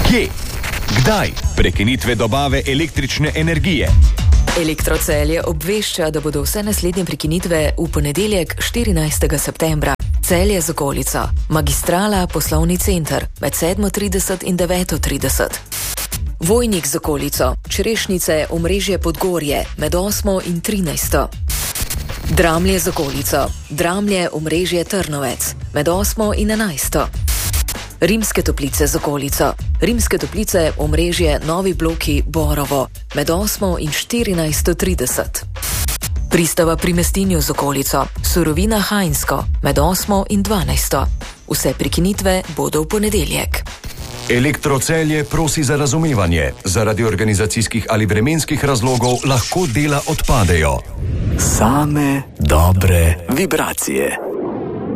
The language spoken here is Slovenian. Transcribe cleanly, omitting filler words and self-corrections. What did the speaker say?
Kje? Kdaj? Prekinitve dobave električne energije. Elektrocelje obvešča, da bodo vse naslednje prekinitve v ponedeljek 14. septembra. Celje z okolico. Magistrala Poslovni center med 7:30 in 9:30. Vojnik z okolico. Črešnice omrežje Podgorje med 8 in 13. Dramlje z okolico. Dramlje omrežje Trnovec med 8 in 11. Rimske Toplice z okolico. Rimske Toplice omrežje Novi Bloki Borovo med 8 in 14:30. Pristava pri Mestinju z okolico. Surovina Hajnsko med 8 in 12. Vse prekinitve bodo v ponedeljek. Elektrocelje prosi za razumevanje. Zaradi organizacijskih ali vremenskih razlogov lahko dela odpadejo. Same dobre vibracije.